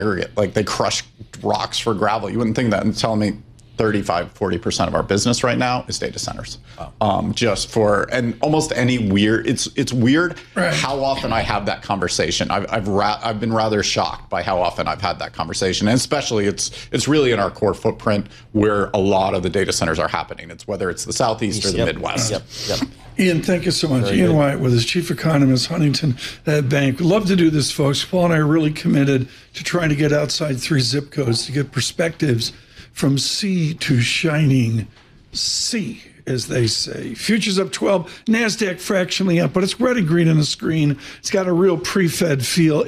area. Like they crush rocks for gravel. You wouldn't think that, and telling me 35-40% of our business right now is data centers. Wow. Just for, and almost any weird, it's weird how often I have that conversation. I've been rather shocked by how often I've had that conversation, and especially it's really in our core footprint where a lot of the data centers are happening. It's whether it's the Southeast or the Midwest. Ian, thank you so much. Ian White with his chief economist, Huntington Bank. We'd love to do this, folks. Paul and I are really committed to trying to get outside 3 zip codes to get perspectives from sea to shining sea, as they say. Futures up 12, NASDAQ fractionally up, but it's red and green on the screen. It's got a real pre-Fed feel,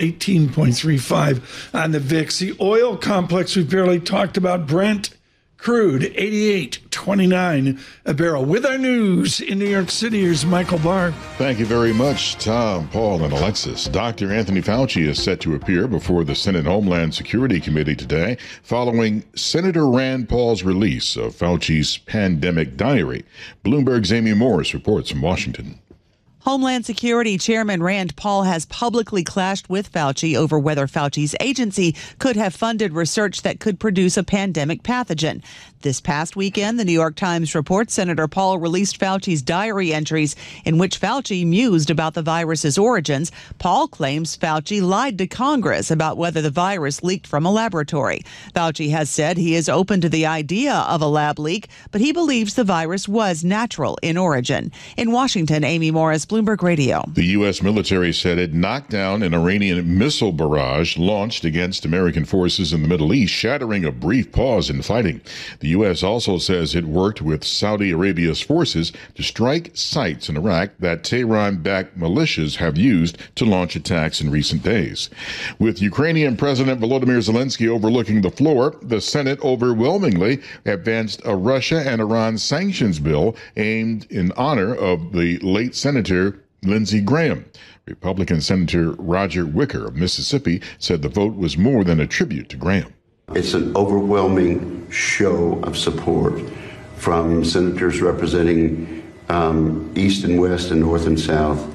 18.35 on the VIX. The oil complex we barely talked about, Brent crude, 88.29 a barrel. With our news in New York City, here's Michael Barr. Thank you very much, Tom, Paul, and Alexis. Dr. Anthony Fauci is set to appear before the Senate Homeland Security Committee today following Senator Rand Paul's release of Fauci's pandemic diary. Bloomberg's Amy Morris reports from Washington. Homeland Security Chairman Rand Paul has publicly clashed with Fauci over whether Fauci's agency could have funded research that could produce a pandemic pathogen. This past weekend, the New York Times reports Senator Paul released Fauci's diary entries in which Fauci mused about the virus's origins. Paul claims Fauci lied to Congress about whether the virus leaked from a laboratory. Fauci has said he is open to the idea of a lab leak, but he believes the virus was natural in origin. In Washington, Amy Morris, Bloomberg Radio. The U.S. military said it knocked down an Iranian missile barrage launched against American forces in the Middle East, shattering a brief pause in fighting. The U.S. also says it worked with Saudi Arabia's forces to strike sites in Iraq that Tehran-backed militias have used to launch attacks in recent days. With Ukrainian President Volodymyr Zelensky overlooking the floor, the Senate overwhelmingly advanced a Russia and Iran sanctions bill aimed in honor of the late Senator Lindsey Graham. Republican Senator Roger Wicker of Mississippi said the vote was more than a tribute to Graham. It's an overwhelming show of support from senators representing East and West and North and South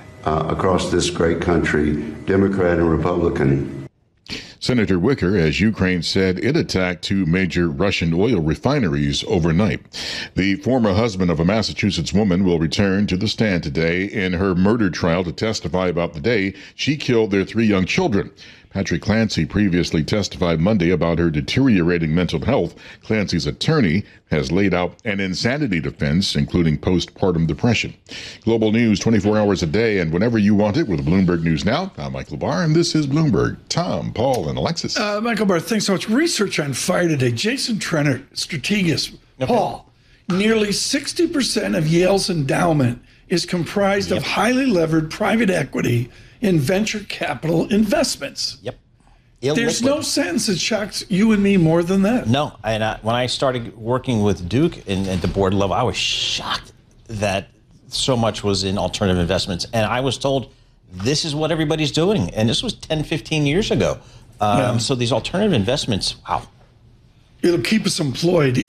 across this great country, Democrat and Republican. Senator Wicker, as Ukraine said, it attacked 2 major Russian oil refineries overnight. The former husband of a Massachusetts woman will return to the stand today in her murder trial to testify about the day she killed their 3 young children. Patrick Clancy previously testified Monday about her deteriorating mental health. Clancy's attorney has laid out an insanity defense, including postpartum depression. Global news 24 hours a day and whenever you want it with Bloomberg News Now. I'm Michael Barr, and this is Bloomberg. Tom, Paul, and Alexis. Michael Barr, thanks so much. Research on fire today. Jason Trenner, Strategas. Paul, nearly 60% of Yale's endowment is comprised of highly levered private equity in venture capital investments. There's no sentence that shocks you and me more than that. No, and when I started working with Duke at the board level, I was shocked that so much was in alternative investments. And I was told this is what everybody's doing. And this was 10, 15 years ago. So these alternative investments, wow. It'll keep us employed